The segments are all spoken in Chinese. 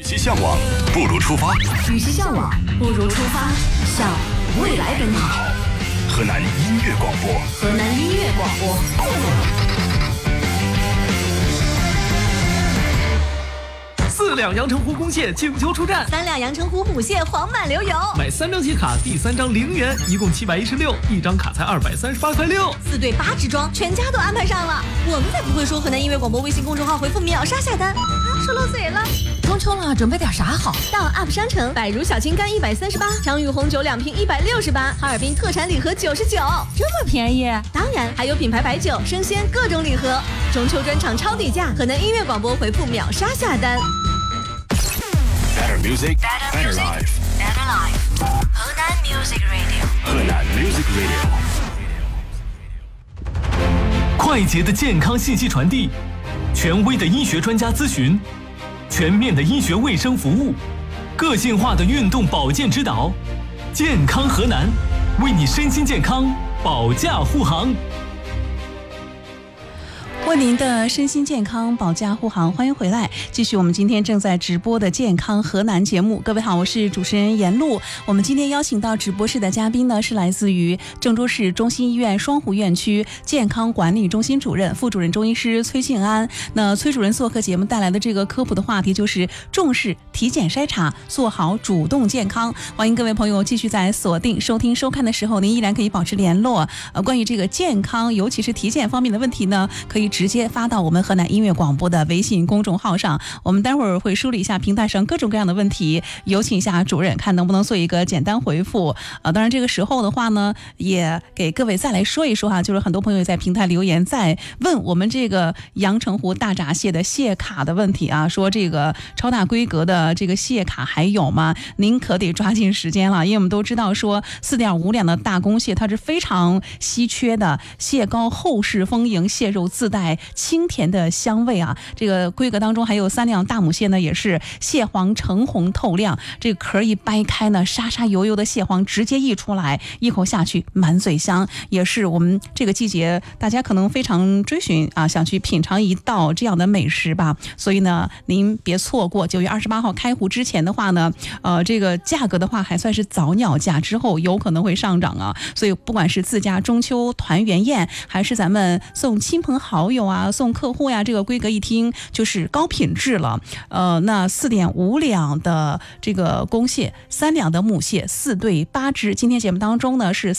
其向往，不如出发。 与其向往，不如出发，向未来奔跑。 河南音乐广播， 河南音乐广播。 4两阳澄湖公蟹请求出战 ，3两阳澄湖母蟹黄满流油。 买3张蟹卡，第3张0元，一共716，一张卡才238块6。 4对8支装，全家都安排上了。我们才不会说河南音乐广播微信公众号回复秒杀下单啊，说漏嘴了。 中秋了，准备点啥好？ 到 UP 商城，百如小青柑138，张裕红酒2瓶168，哈尔滨特产礼盒99， 这么便宜？ 当然还有品牌白酒、生鲜各种礼盒。中秋专场超底价，河南音乐广播回复秒杀下单。 Better music, better life. Better life. 河南 Music Radio. 河南 Music Radio. 快捷的健康信息传递，权威的医学专家咨询，全面的医学卫生服务，个性化的运动保健指导。健康河南，为你身心健康保驾护航。 为您的身心健康保驾护航，欢迎回来，继续我们今天正在直播的健康河南节目。各位好，我是主持人严露。我们今天邀请到直播室的嘉宾呢，是来自于郑州市中心医院双湖院区健康管理中心主任、副主任中医师崔庆安。那崔主任做客节目带来的这个科普的话题就是重视体检筛查，做好主动健康。欢迎各位朋友继续在锁定收听收看的时候，您依然可以保持联络。关于这个健康，尤其是体检方面的问题呢，可以直接发到我们河南音乐广播的微信公众号上。我们待会儿会梳理一下平台上各种各样的问题，有请一下主任，看能不能做一个简单回复。当然这个时候的话呢，也给各位再来说一说哈，就是很多朋友在平台留言在问我们这个阳澄湖大闸蟹的蟹卡的问题啊，说这个超大规格的这个蟹卡还有吗？您可得抓紧时间了，因为我们都知道说4.5两的大公蟹它是非常稀缺的，蟹膏厚实丰盈，蟹肉自带清甜的香味啊。这个规格当中还有3两大母蟹呢，也是蟹黄橙红透亮，这个壳一掰开呢，沙沙油油的蟹黄直接溢出来，一口下去满嘴香，也是我们这个季节大家可能非常追寻啊，想去品尝一道这样的美食吧。所以呢，您别错过9月28号开湖之前的话呢，这个价格的话还算是早鸟价，之后有可能会上涨啊。所以不管是自家中秋团圆宴，还是咱们送亲朋好友啊、送客户呀，这个规格一听就是高品质了。那4.5两的这个公蟹，3两的母蟹，4对8只，今天节目当中呢是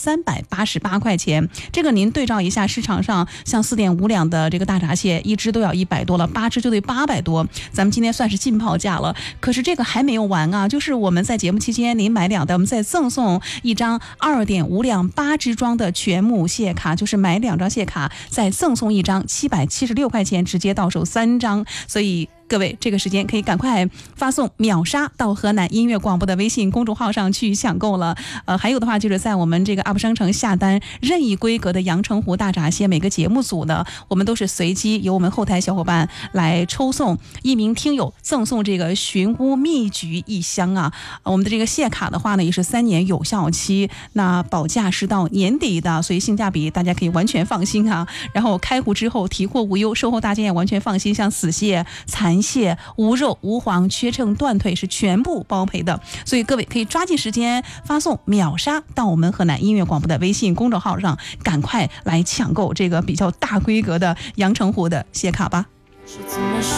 388块钱。这个您对照一下市场上，像4.5两的这个大闸蟹，一只都要100多了，8只就得800多，咱们今天算是劲爆价了。可是这个还没有完啊，就是我们在节目期间您买2的，我们再赠送一张2.5两8只装的全母蟹卡，就是买2张蟹卡再赠送一张776块钱，直接到手3张。所以各位这个时间可以赶快发送秒杀到河南音乐广播的微信公众号上去抢购了。还有的话就是在我们这个 UP 商城下单任意规格的阳澄湖大闸蟹，每个节目组的我们都是随机由我们后台小伙伴来抽送一名听友赠送这个寻乌蜜橘1箱啊。我们的这个蟹卡的话呢也是3年有效期，那保价是到年底的，所以性价比大家可以完全放心啊。然后开湖之后提货无忧，售后大家也完全放心，像死蟹、残蟹、无肉、无黄、缺秤、断腿是全部包赔的。所以各位可以抓紧时间发送秒杀到我们河南音乐广播的微信公众号上，赶快来抢购这个比较大规格的阳澄湖的蟹卡吧。 是怎么说